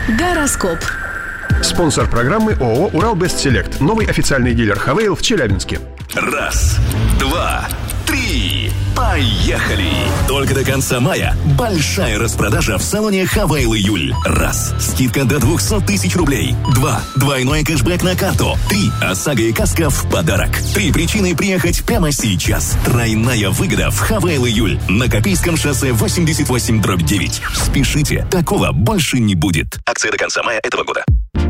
Гороскоп. Спонсор программы ООО «Урал-Бест-Селект». Новый официальный дилер «Хавейл» в Челябинске. 1, 2, 3. Поехали! Только до конца мая большая распродажа в салоне «Хавейл Июль». 1. Скидка до 200 тысяч рублей. 2. Двойной кэшбэк на карту. 3. ОСАГО и каска в подарок. 3 причины приехать прямо сейчас. Тройная выгода в «Хавейл Июль» на Копейском шоссе 88/9. Спешите, такого больше не будет. Акция до конца мая этого года.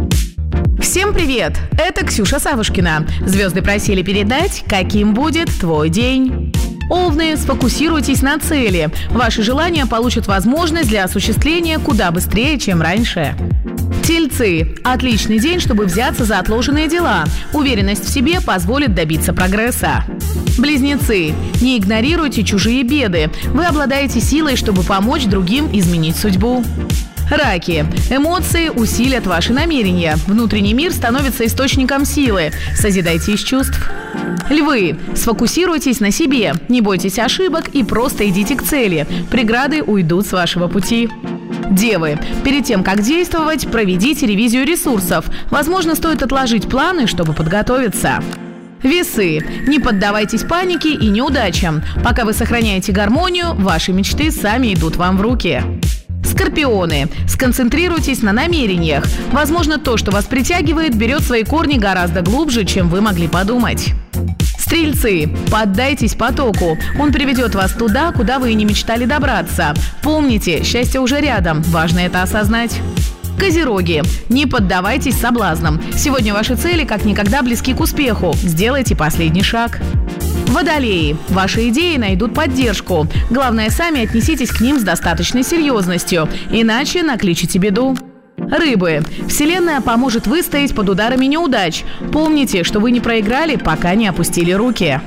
Всем привет! Это Ксюша Савушкина. Звезды просили передать, каким будет твой день. Овны, сфокусируйтесь на цели. Ваши желания получат возможность для осуществления куда быстрее, чем раньше. Тельцы. Отличный день, чтобы взяться за отложенные дела. Уверенность в себе позволит добиться прогресса. Близнецы. Не игнорируйте чужие беды. Вы обладаете силой, чтобы помочь другим изменить судьбу. Раки. Эмоции усилят ваши намерения. Внутренний мир становится источником силы. Созидайте из чувств. Львы. Сфокусируйтесь на себе. Не бойтесь ошибок и просто идите к цели. Преграды уйдут с вашего пути. Девы. Перед тем, как действовать, проведите ревизию ресурсов. Возможно, стоит отложить планы, чтобы подготовиться. Весы. Не поддавайтесь панике и неудачам. Пока вы сохраняете гармонию, ваши мечты сами идут вам в руки. Скорпионы. Сконцентрируйтесь на намерениях. Возможно, то, что вас притягивает, берет свои корни гораздо глубже, чем вы могли подумать. Стрельцы. Поддайтесь потоку. Он приведет вас туда, куда вы и не мечтали добраться. Помните, счастье уже рядом. Важно это осознать. Козероги. Не поддавайтесь соблазнам. Сегодня ваши цели как никогда близки к успеху. Сделайте последний шаг. Водолеи. Ваши идеи найдут поддержку. Главное, сами отнеситесь к ним с достаточной серьезностью. Иначе накличите беду. Рыбы. Вселенная поможет выстоять под ударами неудач. Помните, что вы не проиграли, пока не опустили руки.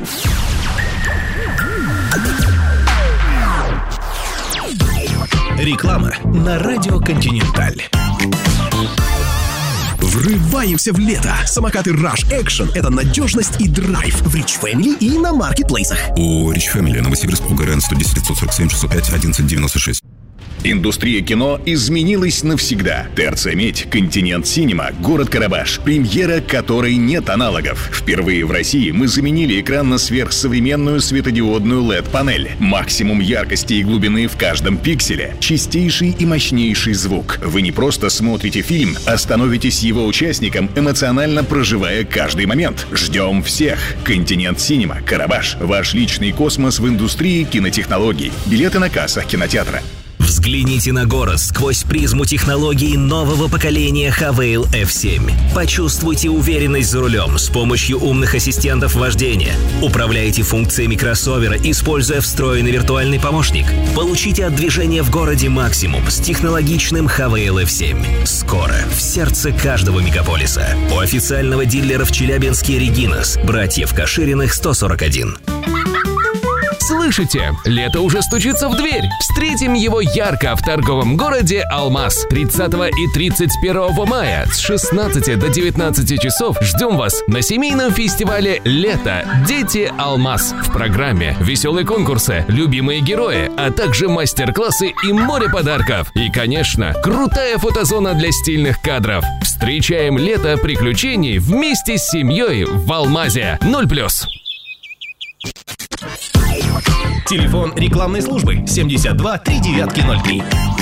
Реклама на радио «Континенталь». Врываемся в лето. Самокаты Rush Action – это надежность и драйв в Rich Family и на маркетплейсах. У Rich Family, Новосибирск, УГРН 110 947 605 1196. Индустрия кино изменилась навсегда. ТРЦ «Медь», «Континент Синема», город Карабаш. Премьера которой нет аналогов. Впервые в России мы заменили экран на сверхсовременную светодиодную LED-панель. Максимум яркости и глубины в каждом пикселе. Чистейший и мощнейший звук. Вы не просто смотрите фильм, а становитесь его участником, эмоционально проживая каждый момент. Ждем всех. «Континент Синема», Карабаш. Ваш личный космос в индустрии кинотехнологий. Билеты на кассах кинотеатра. Взгляните на город сквозь призму технологий нового поколения Хавейл F7. Почувствуйте уверенность за рулем с помощью умных ассистентов вождения. Управляйте функциями кроссовера, используя встроенный виртуальный помощник. Получите от движения в городе максимум с технологичным Хавейл F7. Скоро в сердце каждого мегаполиса. У официального дилера в Челябинске Регинас, братьев Кашириных 141. Слышите? Лето уже стучится в дверь. Встретим его ярко в торговом городе Алмаз. 30 и 31 мая с 16 до 19 часов ждем вас на семейном фестивале «Лето. Дети Алмаз». В программе веселые конкурсы, любимые герои, а также мастер-классы и море подарков. И, конечно, крутая фотозона для стильных кадров. Встречаем лето приключений вместе с семьей в Алмазе. 0+. Телефон рекламной службы 72 3903.